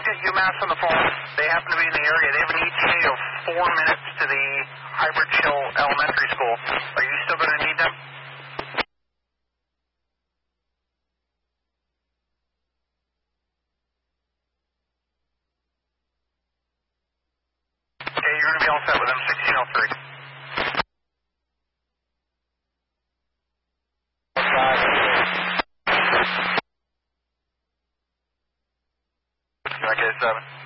I'll get UMass on the phone. They happen to be in the area. They have an ETA of 4 minutes to the Hybrid Hill Elementary School. Are you still going to need them? Okay, you're going to be all set with them, 1603. Okay, 7.